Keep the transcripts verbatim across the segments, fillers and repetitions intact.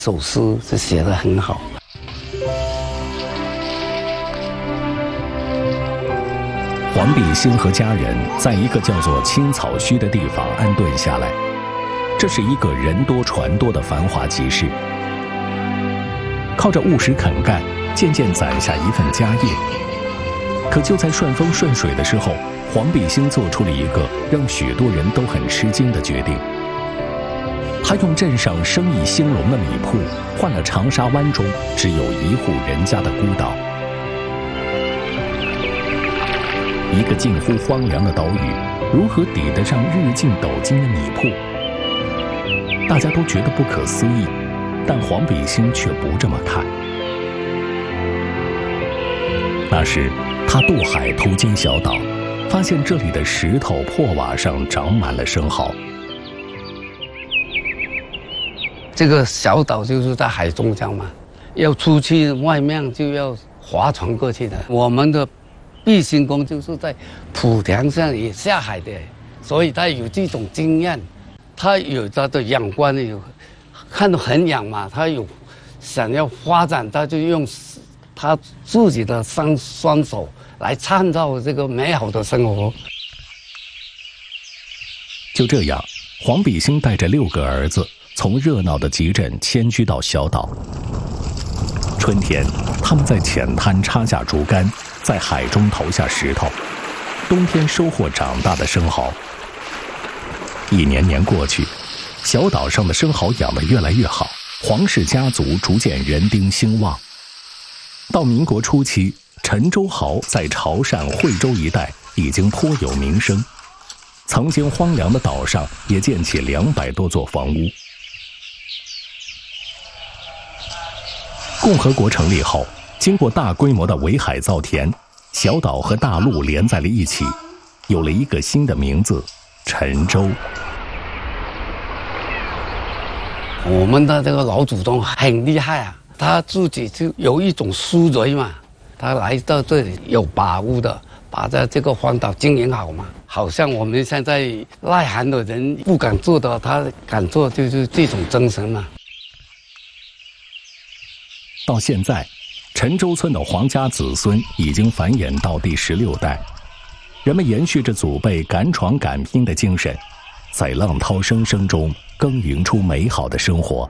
首诗是写得很好。 黄必兴和家人在一个叫做青草墟的地方安顿下来，这是一个人多船多的繁华集市。靠着务实肯干，渐渐攒下一份家业。可就在顺风顺水的时候，黄必兴做出了一个让许多人都很吃惊的决定。他用镇上生意兴隆的米铺换了长沙湾中只有一户人家的孤岛。一个近乎荒凉的岛屿，如何抵得上日进斗金的米铺？大家都觉得不可思议，但黄必兴却不这么看。那时，他渡海途经小岛，发现这里的石头破瓦上长满了生蚝。 这个小岛就是在海中央嘛，要出去外面就要划船过去的。我们的必兴公就是在浦田上也下海的，所以他有这种经验。他有他的仰观，有看得很仰嘛，他有想要发展，他就用他自己的双双手来创造这个美好的生活。 就这样，黄必兴带着六个儿子从热闹的集镇迁居到小岛。春天，他们在浅滩插下竹竿，在海中投下石头；冬天收获长大的生蚝。一年年过去，小岛上的生蚝养得越来越好，黄氏家族逐渐人丁兴旺。到民国初期，陈州蚝在潮汕、惠州一带已经颇有名声。曾经荒凉的岛上也建起两百多座房屋。共和国成立后，经过大规模的围海造田，小岛和大陆连在了一起，有了一个新的名字——陈州。 我们的这个老祖宗很厉害啊，他自己就有一种思维嘛，他来到这里有把握的，把在这个荒岛经营好嘛。好像我们现在内行的人不敢做的，他敢做，就是这种精神嘛。 到现在，陈州村的黄家子孙已经繁衍到第十六代，人们延续着祖辈敢闯敢拼的精神，在浪涛声声中耕耘出美好的生活。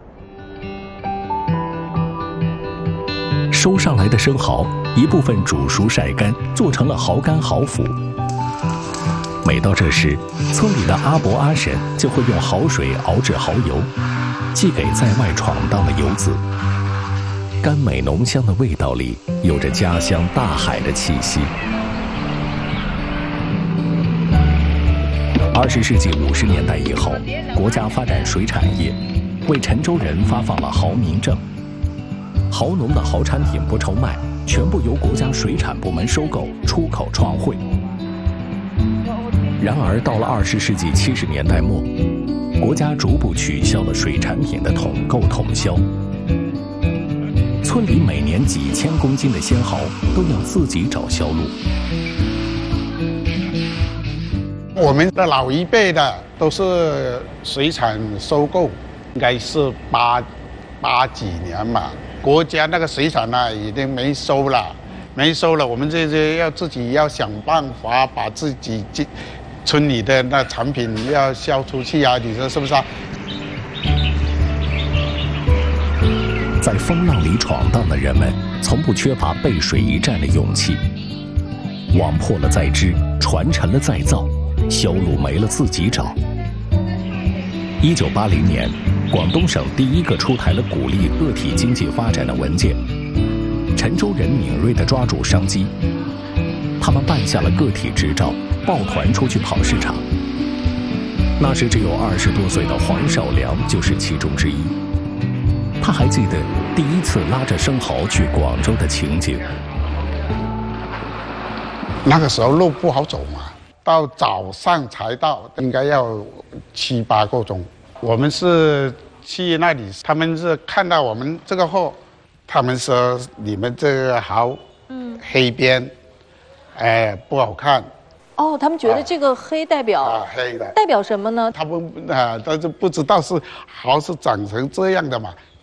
收上来的生蚝，一部分煮熟晒干，做成了蚝干蚝脯。每到这时，村里的阿伯阿婶就会用蚝水熬制蚝油，寄给在外闯荡的游子。甘美浓香的味道里，有着家乡大海的气息。二十世纪五十年代以后，国家发展水产业，为陈州人发放了蚝民证。蚝农的蚝产品不愁卖，全部由国家水产部门收购，出口创汇。然而，到了二十世纪七十年代末，国家逐步取消了水产品的统购统销。村里每年几千公斤的鲜蚝都要自己找销路。 我们的老一辈的都是水产收购，应该是八八几年嘛。国家那个水产呢已经没收了，没收了，我们这些要自己要想办法把自己村里的那产品要销出去啊，你说是不是啊？ 在风浪里闯荡的人们，从不缺乏背水一战的勇气。网破了再织，船沉了再造，销路没了自己找。一九八零年，广东省第一个出台了鼓励个体经济发展的文件。陈州人敏锐地抓住商机，他们办下了个体执照，抱团出去跑市场。那时只有二十多岁的黄少良就是其中之一。他还记得第一次拉着生蚝去广州的情景。 那个时候路不好走嘛，到早上才到，应该要七八个钟。我们是去那里，他们是看到我们这个货，他们说你们这个蚝，嗯，黑边，哎，不好看。 哦，他们觉得这个黑代表啊， 黑的代表什么呢？ 他们啊，但是不知道是蚝是长成这样的嘛。